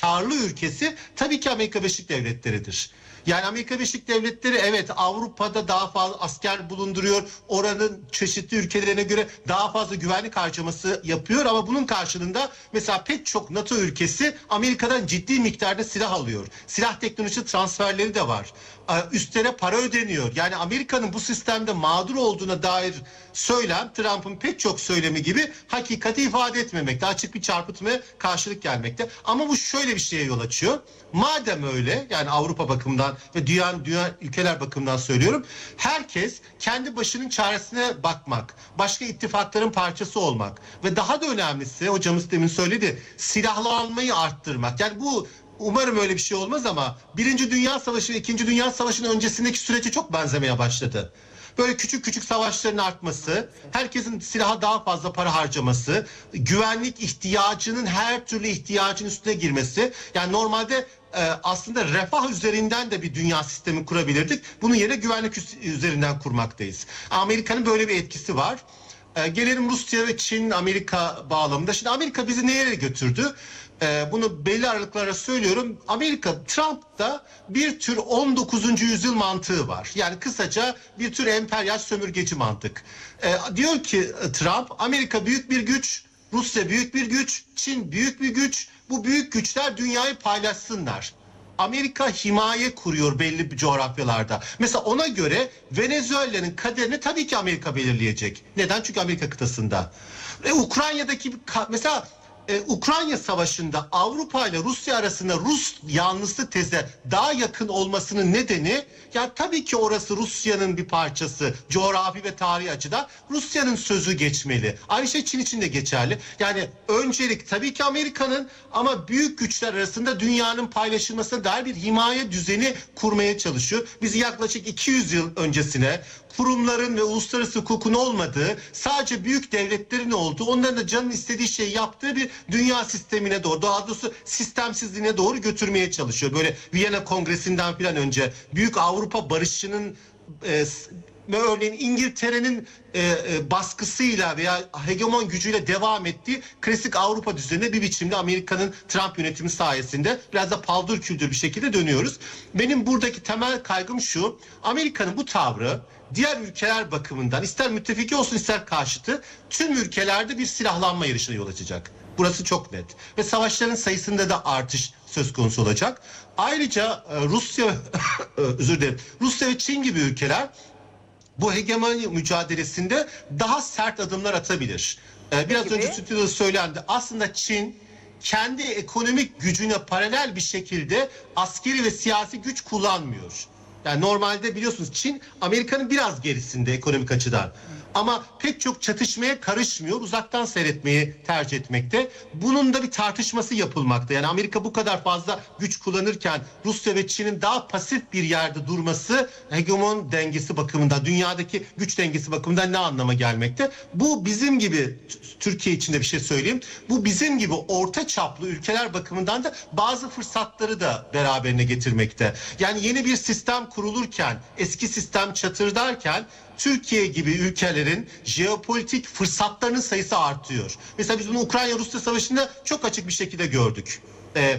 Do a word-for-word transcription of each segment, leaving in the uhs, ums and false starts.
karlı ülkesi tabii ki Amerika Birleşik Devletleri'dir. Yani Amerika Birleşik Devletleri evet Avrupa'da daha fazla asker bulunduruyor. Oranın çeşitli ülkelerine göre daha fazla güvenlik harcaması yapıyor. Ama bunun karşılığında mesela pek çok NATO ülkesi Amerika'dan ciddi miktarda silah alıyor. Silah teknolojisi transferleri de var. Üstlere para ödeniyor. Yani Amerika'nın bu sistemde mağdur olduğuna dair söylem Trump'ın pek çok söylemi gibi hakikati ifade etmemekte. Açık bir çarpıtmaya karşılık gelmekte. Ama bu şöyle bir şeye yol açıyor. Madem öyle yani Avrupa bakımından ve dünya, dünya ülkeler bakımından söylüyorum. Herkes kendi başının çaresine bakmak, başka ittifakların parçası olmak ve daha da önemlisi hocamız demin söyledi silahlanmayı arttırmak. Yani bu umarım öyle bir şey olmaz ama Birinci Dünya Savaşı ve İkinci Dünya Savaşı'nın öncesindeki sürece çok benzemeye başladı. Böyle küçük küçük savaşların artması, herkesin silaha daha fazla para harcaması, güvenlik ihtiyacının her türlü ihtiyacın üstüne girmesi. Yani normalde e, aslında refah üzerinden de bir dünya sistemi kurabilirdik. Bunun yerine güvenlik üzerinden kurmaktayız. Amerika'nın böyle bir etkisi var. E, gelelim Rusya ve Çin, Amerika bağlamında. Şimdi Amerika bizi nereye götürdü? Ee, bunu belli aralıklarla söylüyorum. Amerika, Trump'ta bir tür on dokuzuncu yüzyıl mantığı var. Yani kısaca bir tür emperyal sömürgeci mantık. Ee, diyor ki Trump, Amerika büyük bir güç, Rusya büyük bir güç, Çin büyük bir güç. Bu büyük güçler dünyayı paylaşsınlar. Amerika himaye kuruyor belli coğrafyalarda. Mesela ona göre Venezuela'nın kaderini tabii ki Amerika belirleyecek. Neden? Çünkü Amerika kıtasında. Ve Ukrayna'daki mesela Ee, Ukrayna Savaşı'nda Avrupa ile Rusya arasında Rus yanlısı teze daha yakın olmasının nedeni ya tabii ki orası Rusya'nın bir parçası coğrafi ve tarihi açıdan Rusya'nın sözü geçmeli. Aynı şey Çin için de geçerli. Yani öncelik tabii ki Amerika'nın ama büyük güçler arasında dünyanın paylaşılmasına dair bir himaye düzeni kurmaya çalışıyor. Bizi yaklaşık iki yüz yıl öncesine kurumların ve uluslararası hukukun olmadığı, sadece büyük devletlerin olduğu, onların da canın istediği şeyi yaptığı bir dünya sistemine doğru, daha doğrusu sistemsizliğine doğru götürmeye çalışıyor. Böyle Viyana Kongresi'nden filan önce büyük Avrupa barışçının e, örneğin İngiltere'nin e, e, baskısıyla veya hegemon gücüyle devam ettiği klasik Avrupa düzenine bir biçimde Amerika'nın Trump yönetimi sayesinde biraz da paldır küldür bir şekilde dönüyoruz. Benim buradaki temel kaygım şu: Amerika'nın bu tavrı diğer ülkeler bakımından ister müttefiki olsun ister karşıtı tüm ülkelerde bir silahlanma yarışına yol açacak. Burası çok net. Ve savaşların sayısında da artış söz konusu olacak. Ayrıca Rusya özür dilerim. Rusya ve Çin gibi ülkeler bu hegemonya mücadelesinde daha sert adımlar atabilir. Biraz gibi? önce stüdyoda söylendi. Aslında Çin kendi ekonomik gücüne paralel bir şekilde askeri ve siyasi güç kullanmıyor. Yani normalde biliyorsunuz Çin Amerika'nın biraz gerisinde ekonomik açıdan. Ama pek çok çatışmaya karışmıyor, uzaktan seyretmeyi tercih etmekte. Bunun da bir tartışması yapılmakta. Yani Amerika bu kadar fazla güç kullanırken Rusya ve Çin'in daha pasif bir yerde durması hegemon dengesi bakımından, dünyadaki güç dengesi bakımından ne anlama gelmekte? Bu bizim gibi, Türkiye için de bir şey söyleyeyim, bu bizim gibi orta çaplı ülkeler bakımından da bazı fırsatları da beraberine getirmekte. Yani yeni bir sistem kurulurken, eski sistem çatırdarken Türkiye gibi ülkelerin jeopolitik fırsatlarının sayısı artıyor. Mesela biz bunu Ukrayna-Rusya Savaşı'nda çok açık bir şekilde gördük. Ee,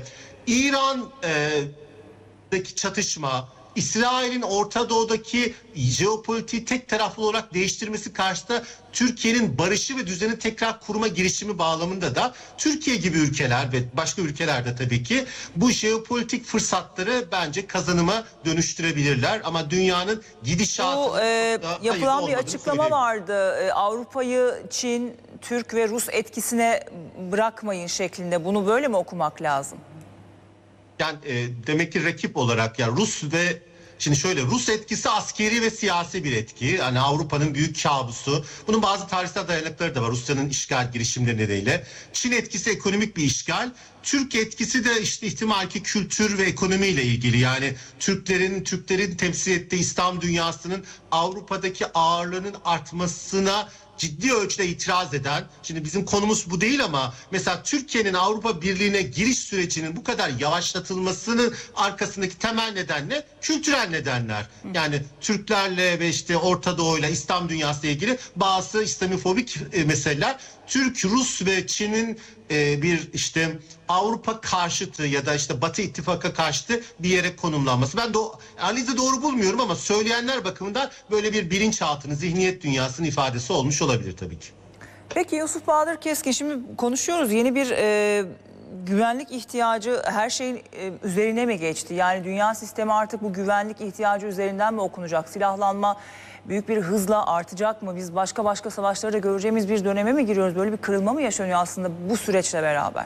İran'daki çatışma, İsrail'in Orta Doğu'daki jeopolitiği tek taraflı olarak değiştirmesi karşısında Türkiye'nin barışı ve düzeni tekrar kurma girişimi bağlamında da Türkiye gibi ülkeler ve başka ülkelerde tabii ki bu jeopolitik fırsatları bence kazanıma dönüştürebilirler. Ama dünyanın gidişatı... Bu e, yapılan bir açıklama vardı. E, Avrupa'yı Çin, Türk ve Rus etkisine bırakmayın şeklinde. Bunu böyle mi okumak lazım? Yani e, demek ki rakip olarak yani Rus ve şimdi şöyle Rus etkisi askeri ve siyasi bir etki. Yani Avrupa'nın büyük kabusu. Bunun bazı tarihsel dayanakları da var Rusya'nın işgal girişimleri nedeniyle. Çin etkisi ekonomik bir işgal. Türk etkisi de işte ihtimal ki kültür ve ekonomiyle ilgili. Yani Türklerin Türklerin temsil ettiği İslam dünyasının Avrupa'daki ağırlığının artmasına ciddi ölçüde itiraz eden, şimdi bizim konumuz bu değil ama mesela Türkiye'nin Avrupa Birliği'ne giriş sürecinin bu kadar yavaşlatılmasının arkasındaki temel neden ne? Kültürel nedenler. Yani Türklerle ve işte Orta Doğu'yla İslam dünyasıyla ilgili bazı İslamofobik meseleler Türk, Rus ve Çin'in e, bir işte Avrupa karşıtı ya da işte Batı ittifaka karşıtı bir yere konumlanması. Ben de o analizi doğru bulmuyorum ama söyleyenler bakımından böyle bir bilinçaltının, zihniyet dünyasının ifadesi olmuş olabilir tabii ki. Peki Yusuf Bahadır Keskin, şimdi konuşuyoruz, yeni bir e, güvenlik ihtiyacı her şeyin e, üzerine mi geçti? Yani dünya sistemi artık bu güvenlik ihtiyacı üzerinden mi okunacak? Silahlanma büyük bir hızla artacak mı? Biz başka başka savaşları da göreceğimiz bir döneme mi giriyoruz? Böyle bir kırılma mı yaşanıyor aslında bu süreçle beraber?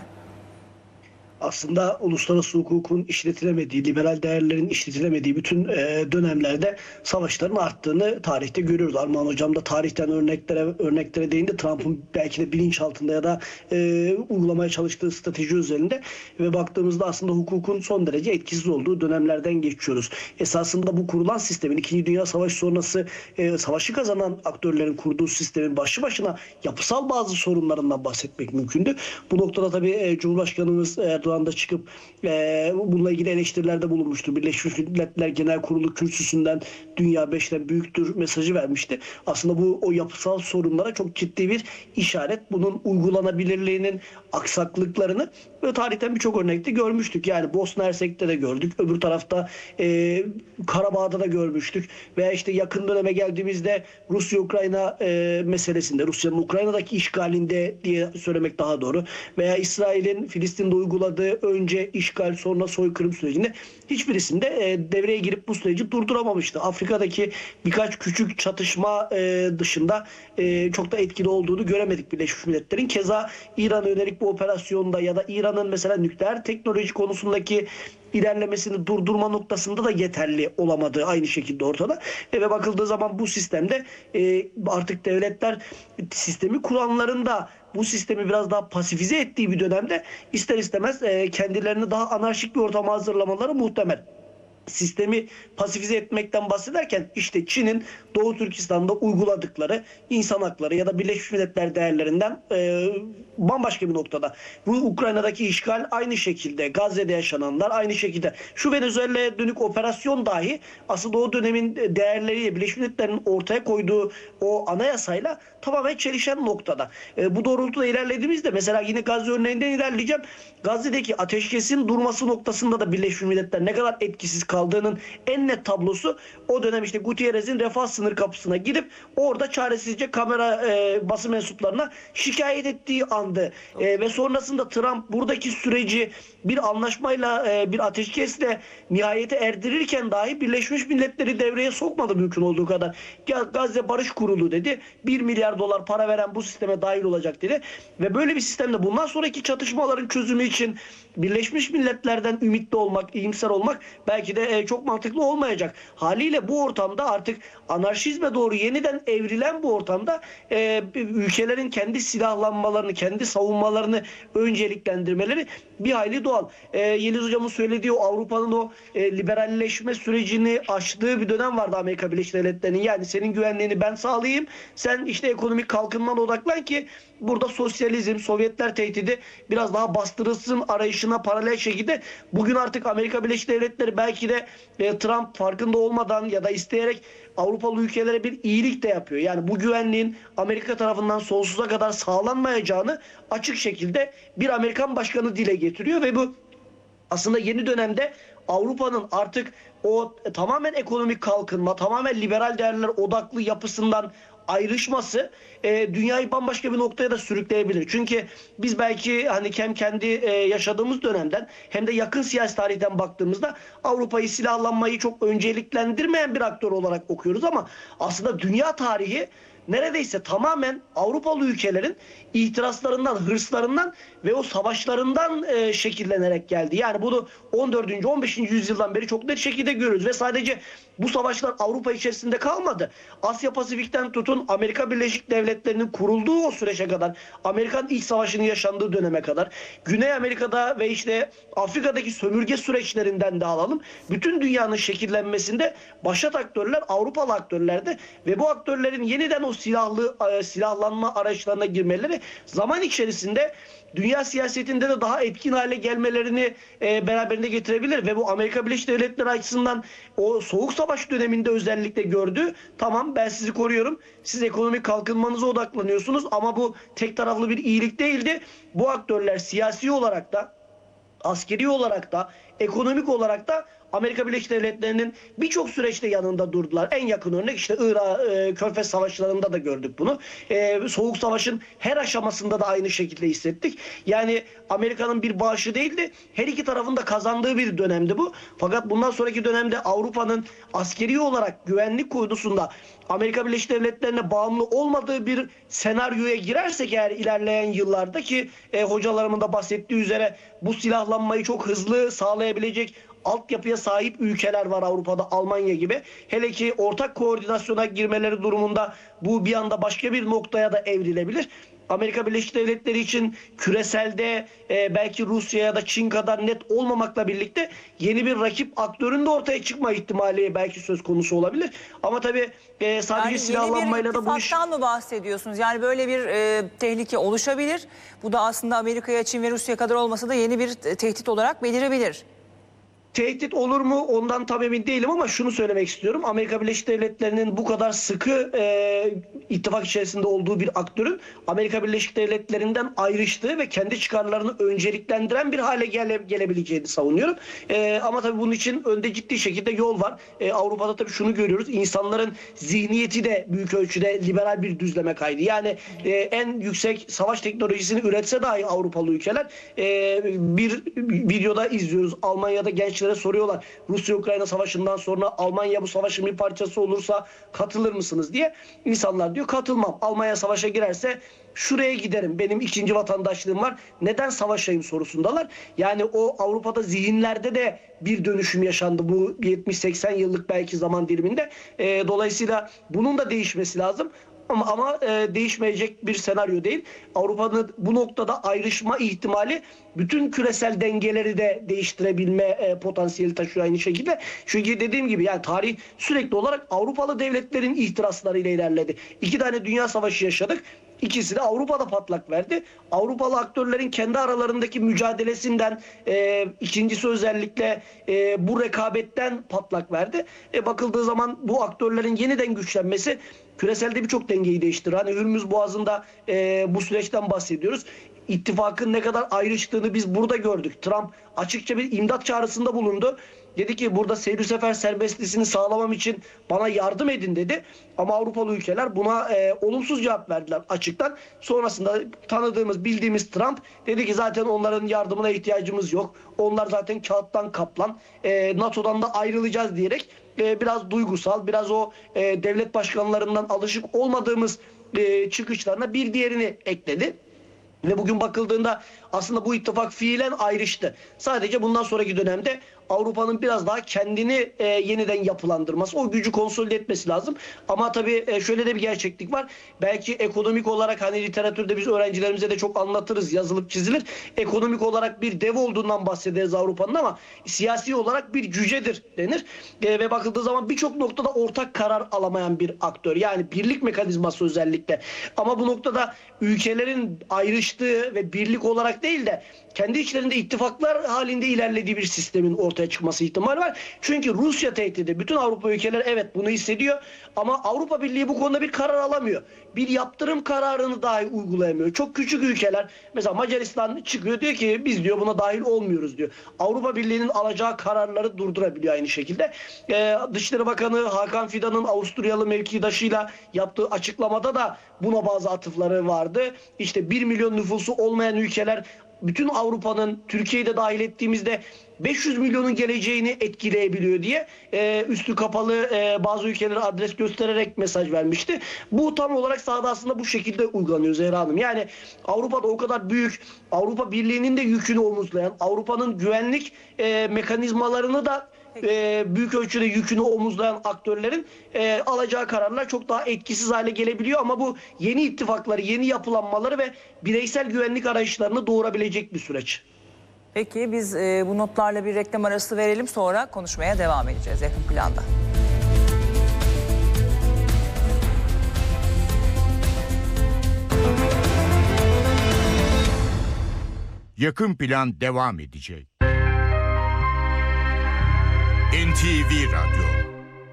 Aslında uluslararası hukukun işletilemediği, liberal değerlerin işletilemediği bütün e, dönemlerde savaşların arttığını tarihte görüyoruz. Armağan Hocam da tarihten örneklere örneklere değindi. Trump'ın belki de bilinçaltında ya da e, uygulamaya çalıştığı strateji üzerinde ve baktığımızda aslında hukukun son derece etkisiz olduğu dönemlerden geçiyoruz. Esasında bu kurulan sistemin, İkinci Dünya Savaşı sonrası e, savaşı kazanan aktörlerin kurduğu sistemin başlı başına yapısal bazı sorunlarından bahsetmek mümkündü. Bu noktada tabii e, Cumhurbaşkanımız Erdoğan anda çıkıp e, bununla ilgili eleştirilerde bulunmuştu. Birleşmiş Milletler Genel Kurulu kürsüsünden dünya beşten büyüktür mesajı vermişti. Aslında bu o yapısal sorunlara çok ciddi bir işaret. Bunun uygulanabilirliğinin aksaklıklarını ve tarihten birçok örnekte görmüştük. Yani Bosna Hersek'te de gördük. Öbür tarafta e, Karabağ'da da görmüştük. Veya işte yakın döneme geldiğimizde Rusya-Ukrayna e, meselesinde, Rusya'nın Ukrayna'daki işgalinde diye söylemek daha doğru. Veya İsrail'in Filistin'de uyguladığı önce işgal sonra soykırım sürecinde hiçbirisinde e, devreye girip bu süreci durduramamıştı. Afrika'daki birkaç küçük çatışma e, dışında e, çok da etkili olduğunu göremedik Birleşmiş Milletler'in. Keza İran'a yönelik bu operasyonda ya da İran'ın mesela nükleer teknoloji konusundaki ilerlemesini durdurma noktasında da yeterli olamadığı aynı şekilde ortada. E, ve bakıldığı zaman bu sistemde e, artık devletler sistemi kuranların da bu sistemi biraz daha pasifize ettiği bir dönemde ister istemez e, kendilerini daha anarşik bir ortama hazırlamaları muhtemel. Sistemi pasifize etmekten bahsederken işte Çin'in Doğu Türkistan'da uyguladıkları insan hakları ya da Birleşmiş Milletler değerlerinden e, bambaşka bir noktada. Bu Ukrayna'daki işgal aynı şekilde, Gazze'de yaşananlar aynı şekilde. Şu Venezuela'ya dönük operasyon dahi aslında o dönemin değerleriyle Birleşmiş Milletler'in ortaya koyduğu o anayasayla tamamen çelişen noktada. E, bu doğrultuda ilerlediğimizde mesela yine Gazze örneğinden ilerleyeceğim. Gazze'deki ateşkesin durması noktasında da Birleşmiş Milletler ne kadar etkisiz kaldığının en net tablosu o dönem işte Gutierrez'in refah sınır kapısına gidip orada çaresizce kamera e, basın mensuplarına şikayet ettiği andı. E, ve sonrasında Trump buradaki süreci bir anlaşmayla e, bir ateşkesle nihayete erdirirken dahi Birleşmiş Milletler'i devreye sokmadı mümkün olduğu kadar. Gazze Barış Kurulu dedi. bir milyar dolar para veren bu sisteme dahil olacak dedi. Ve böyle bir sistemde bundan sonraki çatışmaların çözümü için Birleşmiş Milletler'den ümitli olmak, iyimser olmak belki de e, çok mantıklı olmayacak. Haliyle bu ortamda artık anarşizme doğru yeniden evrilen bu ortamda e, ülkelerin kendi silahlanmalarını, kendi savunmalarını önceliklendirmeleri bir hayli doğal. E, Yeliz Hocam'ın söylediği o Avrupa'nın o e, liberalleşme sürecini aştığı bir dönem vardı Amerika Birleşik Devletleri'nin. Yani senin güvenliğini ben sağlayayım, sen işte ekonomik kalkınmana odaklan ki burada sosyalizm, Sovyetler tehdidi biraz daha bastırılsın arayışına paralel şekilde bugün artık Amerika Birleşik Devletleri belki de e, Trump farkında olmadan ya da isteyerek Avrupalı ülkelere bir iyilik de yapıyor. Yani bu güvenliğin Amerika tarafından sonsuza kadar sağlanmayacağını açık şekilde bir Amerikan başkanı dile getiriyor ve bu aslında yeni dönemde Avrupa'nın artık o tamamen ekonomik kalkınma, tamamen liberal değerler odaklı yapısından ayrışması e, dünyayı bambaşka bir noktaya da sürükleyebilir. Çünkü biz belki hani hem kendi e, yaşadığımız dönemden hem de yakın siyasi tarihten baktığımızda Avrupa'yı silahlanmayı çok önceliklendirmeyen bir aktör olarak okuyoruz ama aslında dünya tarihi neredeyse tamamen Avrupalı ülkelerin ihtiraslarından, hırslarından ve o savaşlarından e, şekillenerek geldi. Yani bunu on dördüncü on beşinci yüzyıldan beri çok net şekilde görüyoruz ve sadece bu savaşlar Avrupa içerisinde kalmadı. Asya Pasifik'ten tutun Amerika Birleşik Devletleri'nin kurulduğu o süreçe kadar, Amerikan İç Savaşı'nın yaşandığı döneme kadar, Güney Amerika'da ve işte Afrika'daki sömürge süreçlerinden de alalım. Bütün dünyanın şekillenmesinde başat aktörler Avrupalı aktörlerdi ve bu aktörlerin yeniden o o silahlı e, silahlanma araçlarına girmeleri zaman içerisinde dünya siyasetinde de daha etkin hale gelmelerini e, beraberinde getirebilir ve bu Amerika Birleşik Devletleri açısından o soğuk savaş döneminde özellikle gördü. Tamam, ben sizi koruyorum. Siz ekonomik kalkınmanıza odaklanıyorsunuz ama bu tek taraflı bir iyilik değildi. Bu aktörler siyasi olarak da, askeri olarak da, ekonomik olarak da Amerika Birleşik Devletleri'nin birçok süreçte yanında durdular. En yakın örnek işte Irak, e, Körfez Savaşları'nda da gördük bunu. E, Soğuk Savaş'ın her aşamasında da aynı şekilde hissettik. Yani Amerika'nın bir bağışı değildi. Her iki tarafın da kazandığı bir dönemdi bu. Fakat bundan sonraki dönemde Avrupa'nın askeri olarak güvenlik konusunda Amerika Birleşik Devletleri'ne bağımlı olmadığı bir senaryoya girersek eğer ilerleyen yıllarda ki e, hocalarımın da bahsettiği üzere bu silahlanmayı çok hızlı sağlayabilecek altyapıya sahip ülkeler var Avrupa'da, Almanya gibi. Hele ki ortak koordinasyona girmeleri durumunda bu bir anda başka bir noktaya da evrilebilir. Amerika Birleşik Devletleri için küreselde e, belki Rusya ya da Çin kadar net olmamakla birlikte yeni bir rakip aktörün de ortaya çıkma ihtimali belki söz konusu olabilir. Ama tabii e, sadece Yani silahlanmayla da bu iş... ittifaktan mı bahsediyorsunuz? Yani böyle bir e, tehlike oluşabilir. Bu da aslında Amerika'ya, Çin ve Rusya kadar olmasa da yeni bir tehdit olarak belirebilir. Tehdit olur mu ondan tam emin değilim ama şunu söylemek istiyorum. Amerika Birleşik Devletleri'nin bu kadar sıkı e, ittifak içerisinde olduğu bir aktörün Amerika Birleşik Devletleri'nden ayrıştığı ve kendi çıkarlarını önceliklendiren bir hale gele, gelebileceğini savunuyorum. E, ama tabii bunun için önde ciddi şekilde yol var. E, Avrupa'da tabii şunu görüyoruz. İnsanların zihniyeti de büyük ölçüde liberal bir düzleme kaydı. Yani e, en yüksek savaş teknolojisini üretse dahi Avrupalı ülkeler e, bir videoda izliyoruz. Almanya'da genç soruyorlar. Rusya-Ukrayna savaşından sonra Almanya bu savaşın bir parçası olursa katılır mısınız diye. İnsanlar diyor katılmam. Almanya savaşa girerse şuraya giderim. Benim ikinci vatandaşlığım var. Neden savaşayım sorusundalar. Yani o Avrupa'da zihinlerde de bir dönüşüm yaşandı bu yetmiş seksen yıllık belki zaman diliminde. E, dolayısıyla bunun da değişmesi lazım. Ama, ama e, değişmeyecek bir senaryo değil. Avrupa'nın bu noktada ayrışma ihtimali bütün küresel dengeleri de değiştirebilme e, potansiyeli taşıyor aynı şekilde. Çünkü dediğim gibi yani tarih sürekli olarak Avrupalı devletlerin ihtiraslarıyla ilerledi. İki tane dünya savaşı yaşadık. İkisi de Avrupa'da patlak verdi. Avrupalı aktörlerin kendi aralarındaki mücadelesinden, e, ikincisi özellikle e, bu rekabetten patlak verdi. E, bakıldığı zaman bu aktörlerin yeniden güçlenmesi küreselde birçok dengeyi değiştirir. Hani Hürmüz Boğazı'nda e, bu süreçten bahsediyoruz. İttifakın ne kadar ayrıştığını biz burada gördük. Trump açıkça bir imdat çağrısında bulundu. Dedi ki burada seyir sefer serbestliğini sağlamam için bana yardım edin dedi. Ama Avrupalı ülkeler buna e, olumsuz cevap verdiler açıktan. Sonrasında tanıdığımız, bildiğimiz Trump dedi ki zaten onların yardımına ihtiyacımız yok. Onlar zaten kağıttan kaplan. E, NATO'dan da ayrılacağız diyerek e, biraz duygusal, biraz o e, devlet başkanlarından alışık olmadığımız e, çıkışlarına bir diğerini ekledi. Ve bugün bakıldığında aslında bu ittifak fiilen ayrıştı. Sadece bundan sonraki dönemde Avrupa'nın biraz daha kendini e, yeniden yapılandırması, o gücü konsolide etmesi lazım. Ama tabii e, şöyle de bir gerçeklik var. Belki ekonomik olarak hani literatürde biz öğrencilerimize de çok anlatırız, yazılıp çizilir. Ekonomik olarak bir dev olduğundan bahsederiz Avrupa'nın ama siyasi olarak bir cücedir denir. E, ve bakıldığı zaman birçok noktada ortak karar alamayan bir aktör. Yani birlik mekanizması özellikle. Ama bu noktada ülkelerin ayrıştığı ve birlik olarak değil de kendi içlerinde ittifaklar halinde ilerlediği bir sistemin ortaya çıkması ihtimali var. Çünkü Rusya tehdidi, bütün Avrupa ülkeleri evet bunu hissediyor ama Avrupa Birliği bu konuda bir karar alamıyor. Bir yaptırım kararını dahi uygulayamıyor. Çok küçük ülkeler, mesela Macaristan çıkıyor diyor ki biz diyor buna dahil olmuyoruz diyor. Avrupa Birliği'nin alacağı kararları durdurabiliyor aynı şekilde. Ee, Dışişleri Bakanı Hakan Fidan'ın Avusturyalı mevkidaşıyla yaptığı açıklamada da buna bazı atıfları vardı. İşte bir milyon nüfusu olmayan ülkeler bütün Avrupa'nın, Türkiye'yi de dahil ettiğimizde beş yüz milyonun geleceğini etkileyebiliyor diye e, üstü kapalı e, bazı ülkelere adres göstererek mesaj vermişti. Bu tam olarak sahada aslında bu şekilde uygulanıyor Zehra Hanım. Yani Avrupa'da o kadar büyük, Avrupa Birliği'nin de yükünü omuzlayan, Avrupa'nın güvenlik e, mekanizmalarını da e, büyük ölçüde yükünü omuzlayan aktörlerin e, alacağı kararlar çok daha etkisiz hale gelebiliyor ama bu yeni ittifakları, yeni yapılanmaları ve bireysel güvenlik arayışlarını doğurabilecek bir süreç. Peki biz e, bu notlarla bir reklam arası verelim, sonra konuşmaya devam edeceğiz yakın planda. Yakın Plan devam edecek. N T V Radyo.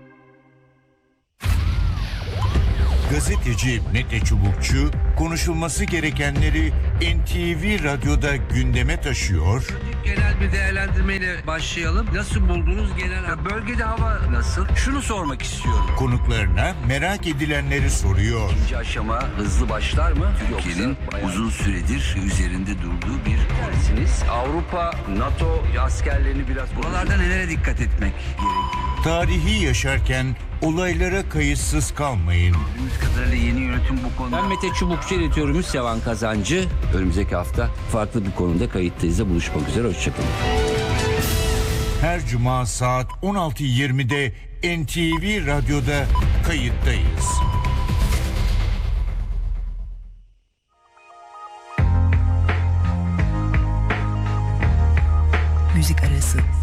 Gazeteci Mete Çubukçu konuşulması gerekenleri N T V Radyo'da gündeme taşıyor. Genel bir değerlendirmeyle başlayalım. Nasıl buldunuz genel? Ya bölgede hava nasıl? Şunu sormak istiyorum. Konuklarına merak edilenleri soruyor. İkinci aşama hızlı başlar mı? Türkiye'nin uzun süredir üzerinde durduğu bir dersiniz. Avrupa, NATO askerlerini biraz... Buralarda nelere dikkat etmek gerekiyor? Tarihi yaşarken olaylara kayıtsız kalmayın. Bildiğimiz kadarıyla yeni yönetim bu konuda... Ben Mete Çubukçu, editörümüz Sevan Kazancı. Önümüzdeki hafta farklı bir konuda kayıttayız da buluşmak üzere. Hoşçakalın. Her cuma saat on altı yirmide N T V Radyo'da kayıttayız. Müzik arası.